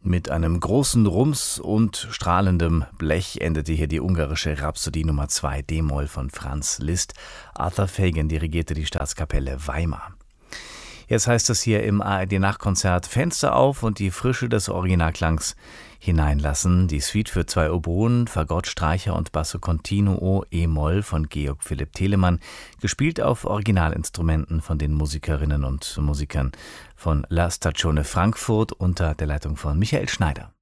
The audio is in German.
Mit einem großen Rums und strahlendem Blech endete hier die ungarische Rhapsodie Nummer 2 d-Moll von Franz Liszt. Arthur Fagan dirigierte die Staatskapelle Weimar. Jetzt heißt es hier im ARD-Nachkonzert: Fenster auf und die Frische des Originalklangs hineinlassen. Die Suite für 2 Oboen, Fagott, Streicher und Basso Continuo e-Moll von Georg Philipp Telemann, gespielt auf Originalinstrumenten von den Musikerinnen und Musikern von La Stazione Frankfurt unter der Leitung von Michael Schneider.